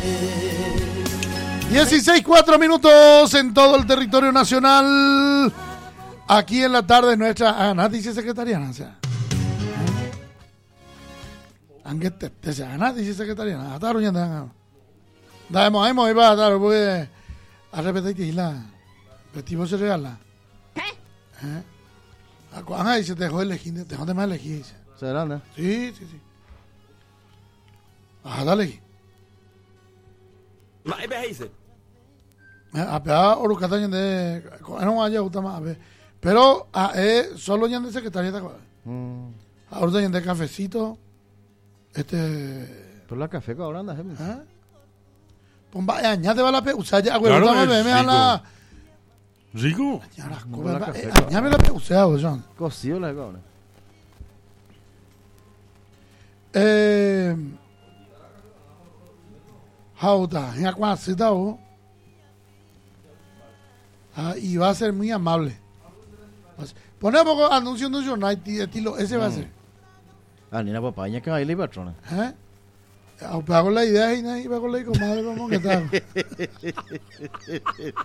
16:04 en todo el territorio nacional. Aquí en la tarde nuestra Ana dice secretariana, o sea. Anche te se Ana dice secretariana. Ataru nyanda. Damos iba a dar pues a repetir la. Petivo se regala. Ana dice te dejó elegir, te dejó de más elegir. ¿Será, no? Sí. Dale. Mai beheise. A Orucata de no haya más pero solo ya de secretaria ahora ya de cafecito Por la café que ahora anda, pues vaya añade va la peusa ya Claro, me a la ¿Rico? añade la peusa John Cocido la ahora. Jauta en acuacita y va a ser muy amable. Ponemos anuncio en un journal estilo, ese va a ser. Ni la papaña que baila y patrona. Hago la idea y va con la comadre, vamos que tal.